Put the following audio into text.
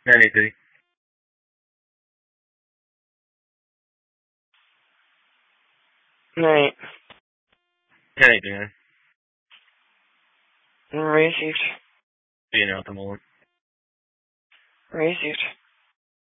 Anything. Night. Anything, man. Received. You know, at the moment. Received.